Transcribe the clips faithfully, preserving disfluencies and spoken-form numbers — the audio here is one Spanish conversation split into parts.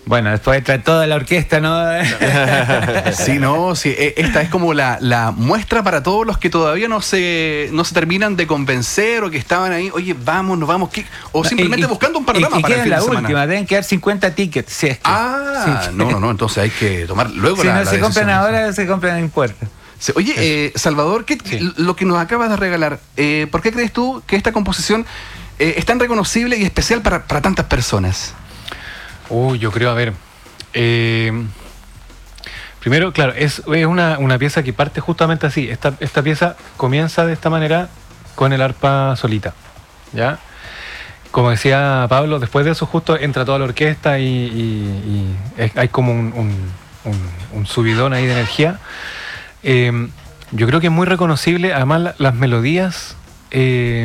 Bueno, después entra toda la orquesta, ¿no? Sí, no, sí, esta es como la, la muestra para todos los que todavía no se, no se terminan de convencer o que estaban ahí, oye, vamos, nos vamos, ¿qué? O simplemente y, buscando un panorama y, y para el fin la de semana. Última, deben quedar cincuenta tickets, si es que. Ah, sí. no, no, no, entonces hay que tomar luego si la, no la se decisión. compran ahora, se compran en puerta. Oye, eh, Salvador, ¿qué, sí. lo que nos acabas de regalar, eh, ¿por qué crees tú que esta composición eh, es tan reconocible y especial para, para tantas personas? Uy, uh, yo creo, a ver... Eh, primero, claro, es, es una, una pieza que parte justamente así. Esta, esta pieza comienza de esta manera con el arpa solita, ¿ya? Como decía Pablo, después de eso justo entra toda la orquesta y, y, y es, hay como un, un, un, un subidón ahí de energía. Eh, yo creo que es muy reconocible, además la, las melodías, eh,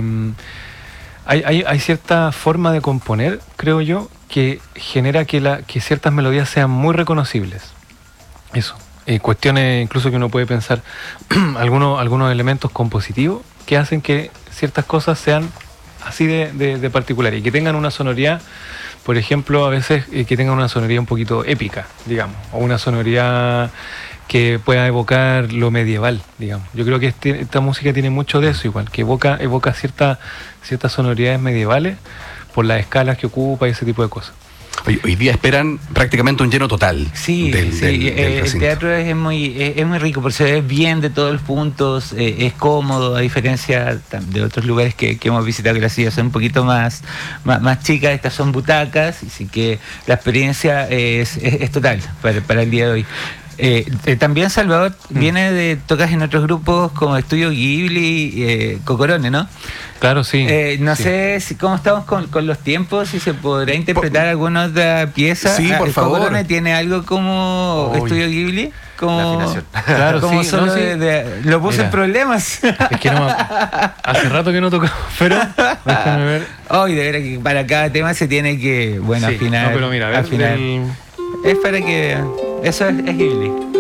hay, hay, hay cierta forma de componer, creo yo, que genera que, la, que ciertas melodías sean muy reconocibles. Eso. Eh, cuestiones incluso que uno puede pensar, algunos, algunos elementos compositivos que hacen que ciertas cosas sean así de, de, de particular y que tengan una sonoridad, por ejemplo, a veces eh, que tengan una sonoridad un poquito épica, digamos, o una sonoridad que pueda evocar lo medieval, digamos. Yo creo que este, esta música tiene mucho de eso igual, que evoca, evoca cierta, ciertas sonoridades medievales por las escalas que ocupa y ese tipo de cosas. Hoy, hoy día esperan prácticamente un lleno total. Sí, del, sí del, del eh, el teatro es muy, es, es muy rico, porque se ve bien de todos los puntos, eh, es cómodo, a diferencia de otros lugares que, que hemos visitado, que las sillas son un poquito más, más, más chicas, estas son butacas, así que la experiencia es, es, es total para, para el día de hoy. Eh, eh, también Salvador mm. viene de tocas en otros grupos como Estudio Ghibli, eh, Cocorone, ¿no? Claro, sí. Eh, no sí. sé si, cómo estamos con, con los tiempos, si se podrá interpretar por, alguna otra pieza. Sí, por ¿El favor. Cocorone tiene algo como Oy. Estudio Ghibli? Como, la afinación. Claro, como sí, solo no, sí. de, de, lo puse Mira, en problemas. Es que no, hace rato que no toco, pero déjame ver. Hoy, de verdad que para cada tema se tiene que, bueno, sí, afinar. No, pero mira, a ver, afinar. El... Es para que eso es, es Ghibli.